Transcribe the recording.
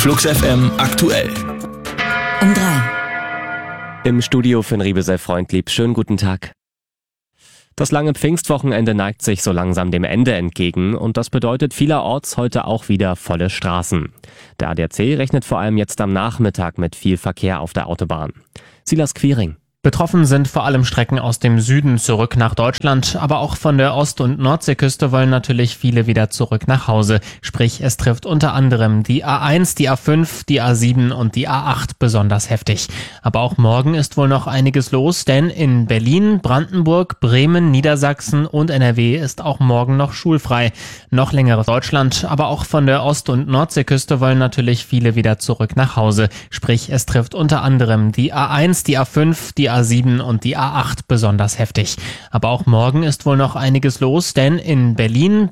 Flux FM aktuell. Um 3. Im Studio Finn Riebesell-Freundlieb. Schönen guten Tag. Das lange Pfingstwochenende neigt sich so langsam dem Ende entgegen und das bedeutet vielerorts heute auch wieder volle Straßen. Der ADAC rechnet vor allem jetzt am Nachmittag mit viel Verkehr auf der Autobahn. Silas Quiring. Betroffen sind vor allem Strecken aus dem Süden zurück nach Deutschland, aber auch von der Ost- und Nordseeküste wollen natürlich viele wieder zurück nach Hause. Sprich, es trifft unter anderem die A1, die A5, die A7 und die A8 besonders heftig. Aber auch morgen ist wohl noch einiges los, denn in Berlin, Brandenburg, Bremen, Niedersachsen und NRW ist auch morgen noch schulfrei. Noch längere Deutschland, aber auch von der Ost- und Nordseeküste wollen natürlich viele wieder zurück nach Hause. Sprich, es trifft unter anderem die A1, die A5, die A7 und die A8 besonders heftig. Aber auch morgen ist wohl noch einiges los, denn in Berlin,